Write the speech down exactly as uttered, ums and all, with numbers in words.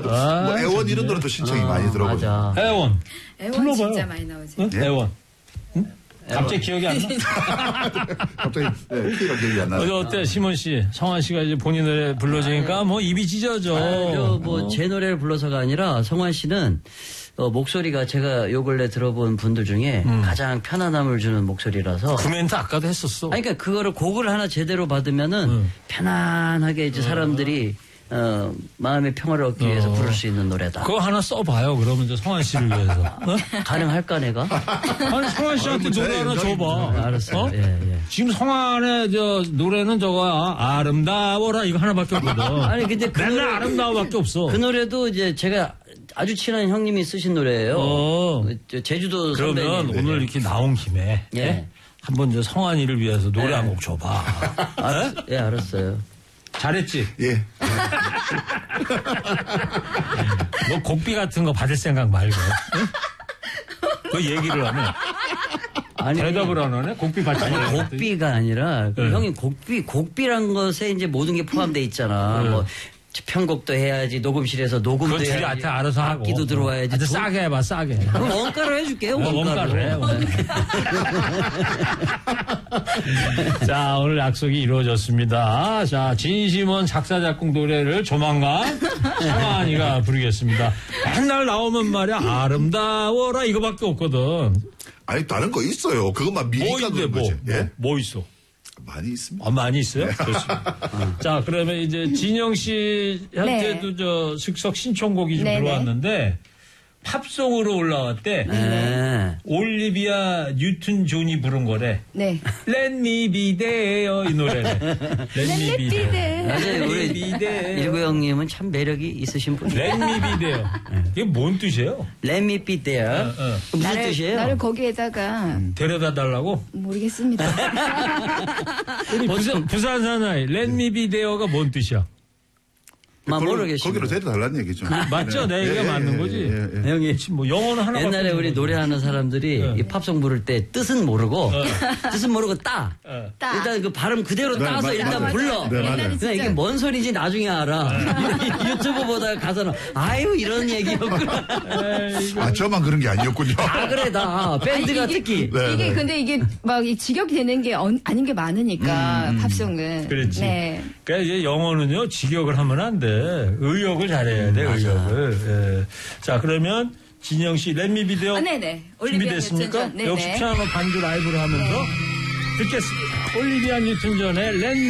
노래도 아, 뭐 애원 이런 노래도 신청이 아, 많이 들어오고요. 애원. 애원 불러봐요. 진짜 많이 나오죠. 응? 예? 애원. 응? 갑자기 기억이 안 나? 갑자기 네, 키가 기억이 안 나요. 어제 어때 시몬 씨, 성환 씨가 이제 본인 노래 불러주니까 뭐 입이 찢어져. 아, 뭐제 노래를 불러서가 아니라 성환 씨는 어, 목소리가 제가 요 근래 들어본 분들 중에 음. 가장 편안함을 주는 목소리라서. 그 멘트 아까도 했었어. 아니, 그러니까 그거를 곡을 하나 제대로 받으면은 음. 편안하게 이제 사람들이 어, 마음의 평화를 얻기 위해서 어. 부를 수 있는 노래다. 그거 하나 써봐요. 그러면 이제 성환 씨를 위해서. 어? 가능할까 내가? 아니 성환 씨한테 아니, 노래 하나 줘봐. 네, 알았어. 어? 예, 예. 지금 성환의 저 노래는 저거야. 아름다워라 이거 하나밖에 없거든. 아니 근데 그 맨날 노래, 아름다워밖에 없어. 그 노래도 이제 제가 아주 친한 형님이 쓰신 노래예요. 어. 제주도 그러면 선배님. 오늘 이렇게 나온 김에 예. 예? 한번 저 성환이를 위해서 노래 예. 한 곡 줘봐. 알, 예, 알았어요. 잘했지? 예. 뭐 곡비 같은 거 받을 생각 말고. 응? 그 얘기를 하네. 아니, 대답을 안 하네? 곡비 받지 아니, 곡비가 아니라, 네. 형님, 곡비, 곡비란 것에 이제 모든 게 포함되어 있잖아. 네. 뭐, 편곡도 해야지, 녹음실에서 녹음도 해야지. 그건 둘이 알아서 하고. 악기도 들어와야지. 도... 싸게 해봐, 싸게. 그럼 원가로 해줄게요, 네, 원가로. 해. 자, 오늘 약속이 이루어졌습니다. 자, 진심원 작사, 작곡 노래를 조만간 성환이가 부르겠습니다. 맨날 나오면 말이야, 아름다워라 이거밖에 없거든. 아니, 다른 거 있어요. 그것만 미니까 뭐 있는데, 뭐, 예? 뭐, 뭐 있어? 많이 있습니다. 아, 많이 있어요? 네. 좋습니다. 어. 자, 그러면 이제 진영 씨한테도 네. 저 즉석 신청곡이 좀 네네. 들어왔는데 팝송으로 올라왔대. 네. 올리비아 뉴튼 존이 부른 거래. 네. Let me be there 이 노래네. Let me be there. 맞아요. 우리 일구 형님은 참 매력이 있으신 분이에요. Let me be there. 이게 뭔 뜻이에요? Let me be there. 어, 어. 무슨 나를, 뜻이에요? 나를 거기에다가 음, 데려다 달라고? 모르겠습니다. 우리 부산, 부산 사나이 Let me be there가 뭔 뜻이야? 마 모르겠어요. 거기로 데려달라는 얘기죠. 그, 맞죠? 내 얘기가 예, 맞는 거지. 예, 예, 예. 형이 뭐 영어는 하나. 옛날에 우리 노래하는 사람들이 예. 이 팝송 부를 때 뜻은 모르고 예. 뜻은 모르고 따. 예. 따. 일단 그 발음 그대로 네, 따서 맞, 일단 맞아, 불러. 네, 맞아요. 그냥 이게 뭔 소리인지 나중에 알아. 유튜브 보다가 가서는 아유 이런 얘기였구나. 아 저만 그런 게 아니었군요. 다 그래 다. 밴드가 아니, 이게, 특히. 네, 이게 네. 근데 이게 막 직역이 되는 게 어, 아닌 게 많으니까 음, 팝송은. 그렇지. 네. 그러니까 이제 영어는요 직역을 하면 안 돼. 의역을 잘해야 돼. 음, 의역을. 예. 자 그러면 진영 씨 렛미 비디오 아, 네네. 준비됐습니까? 역시 피아노 반주 라이브를 하면서 네. 듣겠습니다. 올리비아 뉴튼 존의 렛